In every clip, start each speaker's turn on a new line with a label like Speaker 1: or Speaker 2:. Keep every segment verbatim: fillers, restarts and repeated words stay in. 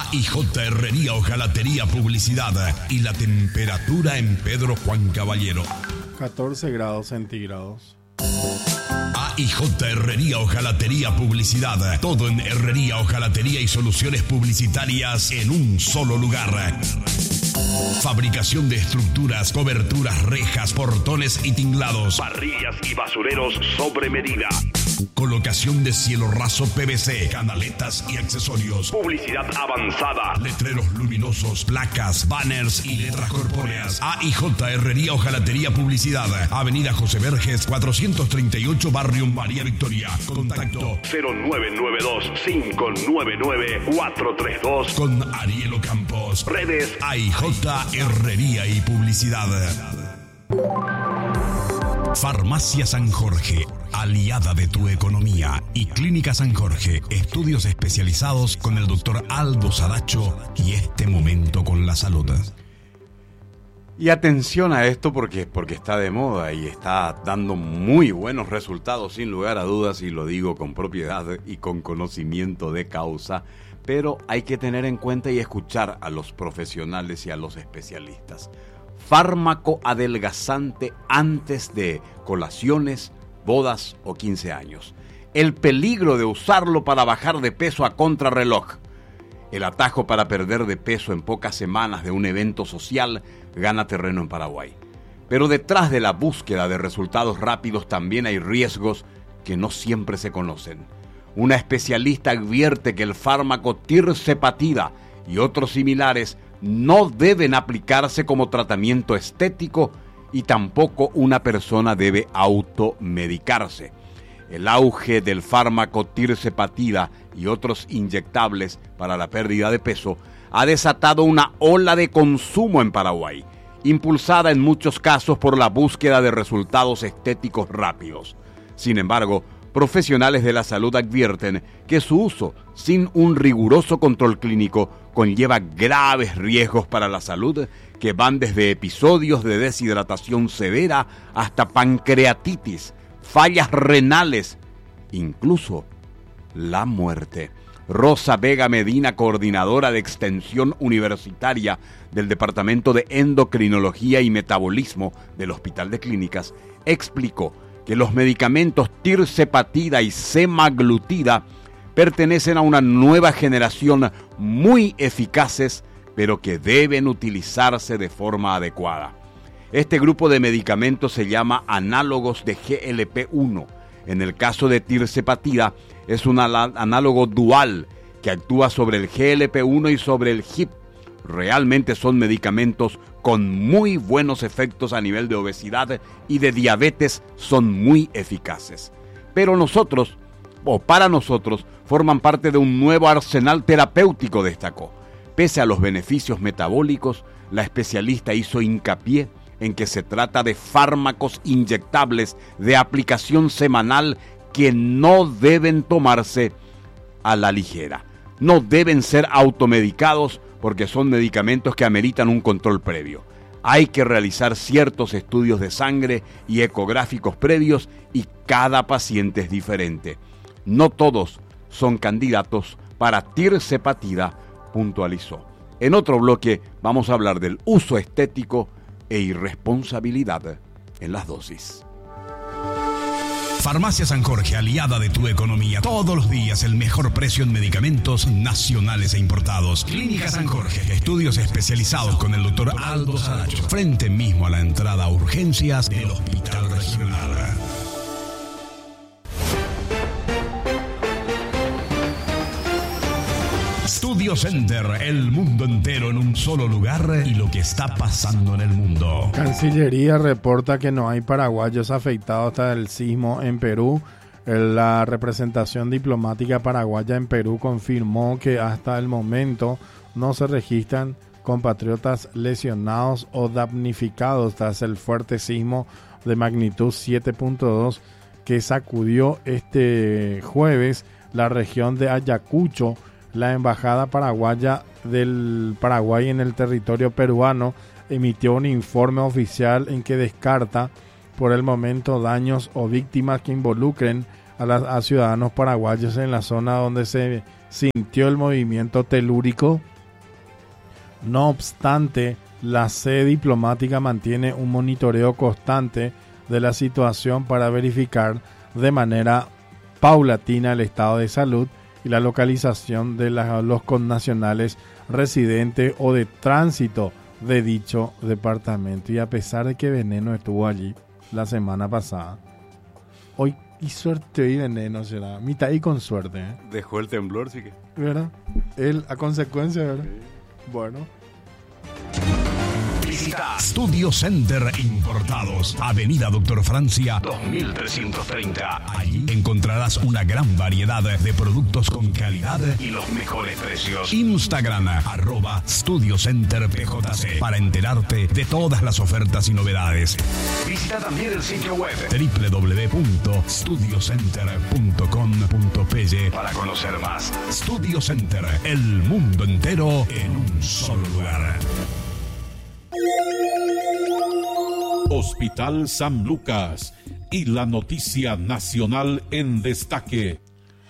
Speaker 1: A I J Herrería Hojalatería Publicidad y la temperatura en Pedro Juan Caballero.
Speaker 2: catorce grados centígrados.
Speaker 1: A I J Herrería Hojalatería Publicidad. Todo en herrería, hojalatería y soluciones publicitarias en un solo lugar. Fabricación de estructuras, coberturas, rejas, portones y tinglados. Parrillas y basureros sobre medida. Colocación de cielo raso P V C, canaletas y accesorios. Publicidad avanzada. Letreros luminosos, placas, banners y letras corpóreas. A I J Herrería Hojalatería Publicidad. Avenida José Verges, cuatrocientos treinta y ocho, Barrio María Victoria. Contacto cero nueve nueve dos, cinco nueve nueve, cuatro tres dos con Ariel Campos. Redes A I J Herrería y Publicidad. Farmacia San Jorge, aliada de tu economía, y Clínica San Jorge, estudios especializados con el doctor Aldo Saracho y este momento con la salud.
Speaker 3: Y atención a esto porque, porque está de moda y está dando muy buenos resultados, sin lugar a dudas, y lo digo con propiedad y con conocimiento de causa, pero hay que tener en cuenta y escuchar a los profesionales y a los especialistas. Fármaco adelgazante antes de colaciones, bodas o quince años. El peligro de usarlo para bajar de peso a contrarreloj. El atajo para perder de peso en pocas semanas de un evento social gana terreno en Paraguay. Pero detrás de la búsqueda de resultados rápidos también hay riesgos que no siempre se conocen. Una especialista advierte que el fármaco tirzepatida y otros similares no deben aplicarse como tratamiento estético y tampoco una persona debe automedicarse. El auge del fármaco tirzepatida y otros inyectables para la pérdida de peso ha desatado una ola de consumo en Paraguay, impulsada en muchos casos por la búsqueda de resultados estéticos rápidos. Sin embargo, profesionales de la salud advierten que su uso sin un riguroso control clínico conlleva graves riesgos para la salud que van desde episodios de deshidratación severa hasta pancreatitis, fallas renales, incluso la muerte. Rosa Vega Medina, coordinadora de extensión universitaria del Departamento de Endocrinología y Metabolismo del Hospital de Clínicas, explicó que los medicamentos tirzepatida y semaglutida pertenecen a una nueva generación muy eficaces, pero que deben utilizarse de forma adecuada. Este grupo de medicamentos se llama análogos de G L P uno. En el caso de tirzepatida, es un análogo dual que actúa sobre el G L P uno y sobre el H I P. Realmente son medicamentos con muy buenos efectos a nivel de obesidad y de diabetes, son muy eficaces. Pero nosotros, o para nosotros, forman parte de un nuevo arsenal terapéutico, destacó. Pese a los beneficios metabólicos, la especialista hizo hincapié en que se trata de fármacos inyectables de aplicación semanal que no deben tomarse a la ligera. No deben ser automedicados porque son medicamentos que ameritan un control previo. Hay que realizar ciertos estudios de sangre y ecográficos previos y cada paciente es diferente. No todos son candidatos para tirzepatida, puntualizó. En otro bloque vamos a hablar del uso estético e irresponsabilidad en las dosis.
Speaker 1: Farmacia San Jorge, aliada de tu economía. Todos los días el mejor precio en medicamentos nacionales e importados. Clínica San Jorge, estudios especializados con el doctor Aldo Saracho. Frente mismo a la entrada a urgencias del Hospital Regional. Studio Center, el mundo entero en un solo lugar y lo que está pasando en el mundo.
Speaker 2: Cancillería reporta que no hay paraguayos afectados hasta el sismo en Perú. La representación diplomática paraguaya en Perú confirmó que hasta el momento no se registran compatriotas lesionados o damnificados tras el fuerte sismo de magnitud siete punto dos que sacudió este jueves la región de Ayacucho. La embajada paraguaya del Paraguay en el territorio peruano emitió un informe oficial en que descarta por el momento daños o víctimas que involucren a, las, a ciudadanos paraguayos en la zona donde se sintió el movimiento telúrico No obstante, la sede diplomática mantiene un monitoreo constante de la situación para verificar de manera paulatina el estado de salud y la localización de la, los connacionales residentes o de tránsito de dicho departamento. Y a pesar de que Veneno estuvo allí la semana pasada, hoy y suerte y Veneno será mitad y con suerte, ¿eh?
Speaker 3: Dejó el temblor, sí que.
Speaker 2: ¿Verdad? Él a consecuencia, ¿verdad? Sí. Bueno.
Speaker 1: Visita Studio Center Importados, Avenida Doctor Francia dos mil trescientos treinta. Allí encontrarás una gran variedad de productos con calidad y los mejores precios. Instagram, arroba Studio Center P J C, para enterarte de todas las ofertas y novedades. Visita también el sitio web doble u doble u doble u punto studio center punto com punto p y para conocer más. Studio Center, el mundo entero en un solo lugar.
Speaker 4: Hospital San Lucas y la noticia nacional en destaque.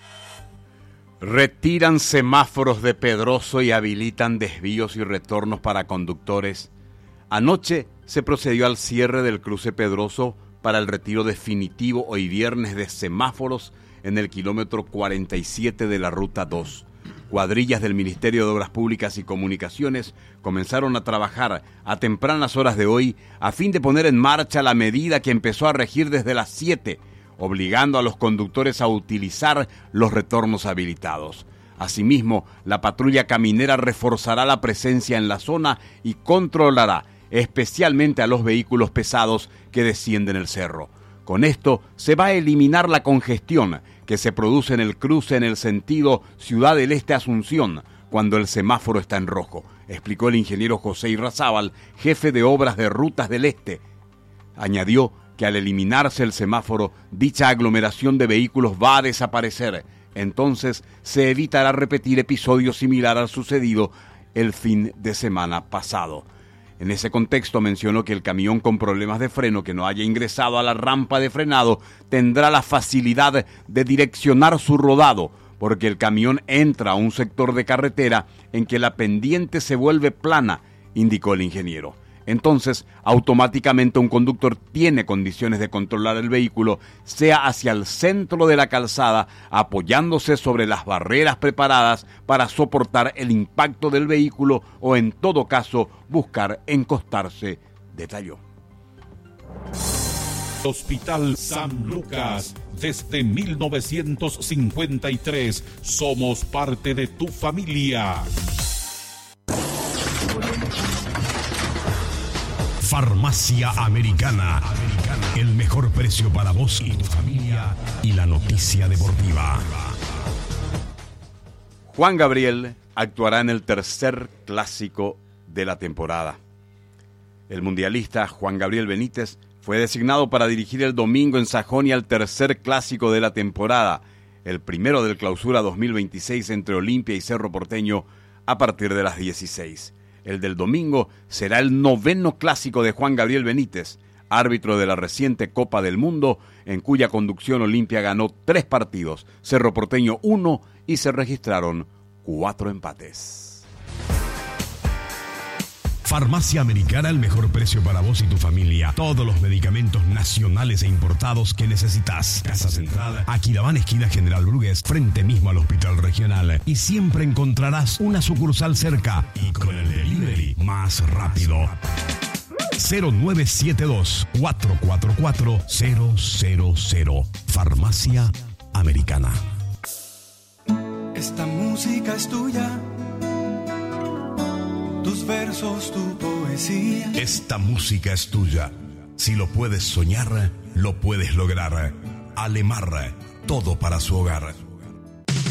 Speaker 3: Retiran semáforos de Pedroso y habilitan desvíos y retornos para conductores. Anoche se procedió al cierre del cruce Pedroso para el retiro definitivo hoy viernes de semáforos en el kilómetro cuarenta y siete de la Ruta dos. Cuadrillas del Ministerio de Obras Públicas y Comunicaciones comenzaron a trabajar a tempranas horas de hoy a fin de poner en marcha la medida que empezó a regir desde las siete, obligando a los conductores a utilizar los retornos habilitados. Asimismo, la patrulla caminera reforzará la presencia en la zona y controlará especialmente a los vehículos pesados que descienden el cerro. Con esto se va a eliminar la congestión que se produce en el cruce en el sentido Ciudad del Este-Asunción cuando el semáforo está en rojo, explicó el ingeniero José Irrazábal, jefe de obras de Rutas del Este. Añadió que al eliminarse el semáforo, dicha aglomeración de vehículos va a desaparecer. Entonces se evitará repetir episodios similares al sucedido el fin de semana pasado. En ese contexto mencionó que el camión con problemas de freno que no haya ingresado a la rampa de frenado tendrá la facilidad de direccionar su rodado, porque el camión entra a un sector de carretera en que la pendiente se vuelve plana, indicó el ingeniero. Entonces, automáticamente un conductor tiene condiciones de controlar el vehículo, sea hacia el centro de la calzada, apoyándose sobre las barreras preparadas para soportar el impacto del vehículo o, en todo caso, buscar encostarse, detalló.
Speaker 4: Hospital San Lucas, desde mil novecientos cincuenta y tres, somos parte de tu familia.
Speaker 1: Farmacia Americana. El mejor precio para vos y tu familia y la noticia deportiva.
Speaker 3: Juan Gabriel actuará en el tercer clásico de la temporada. El mundialista Juan Gabriel Benítez fue designado para dirigir el domingo en Sajonia el tercer clásico de la temporada, el primero del Clausura dos mil veintiséis entre Olimpia y Cerro Porteño a partir de las dieciséis. El del domingo será el noveno clásico de Juan Gabriel Benítez, árbitro de la reciente Copa del Mundo, en cuya conducción Olimpia ganó tres partidos, Cerro Porteño uno y se registraron cuatro empates.
Speaker 1: Farmacia Americana, el mejor precio para vos y tu familia. Todos los medicamentos nacionales e importados que necesitas. Casa Central, Aquidabán, esquina General Brugués, frente mismo al Hospital Regional. Y siempre encontrarás una sucursal cerca y con el delivery más rápido. cero nueve siete dos, cuatro cuatro cuatro, cero cero cero. Farmacia Americana.
Speaker 5: Esta música es tuya. Tus versos, tu poesía.
Speaker 1: Esta música es tuya. Si lo puedes soñar, lo puedes lograr. Alemar, todo para su hogar.